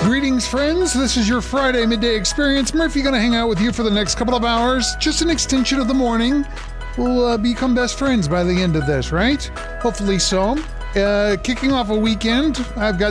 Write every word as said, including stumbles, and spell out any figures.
Greetings, friends. This is your Friday midday experience. Murphy going to hang out with you for the next couple of hours. Just an extension of the morning. We'll uh, become best friends by the end of this, right? Hopefully so. Uh, kicking off a weekend, I've got